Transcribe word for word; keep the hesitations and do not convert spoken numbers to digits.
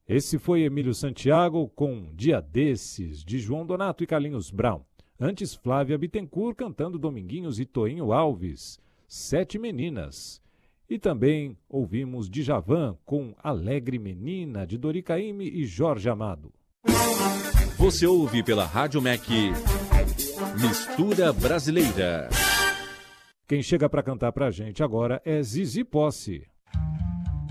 Esse foi Emílio Santiago com Dia Desses, de João Donato e Carlinhos Brown. Antes, Flávia Bittencourt cantando Dominguinhos e Toinho Alves, Sete Meninas. E também ouvimos Djavan com Alegre Menina, de Dori Caymmi e Jorge Amado. Você ouve pela Rádio M E C Mistura Brasileira. Quem chega para cantar pra gente agora é Zizi Posse.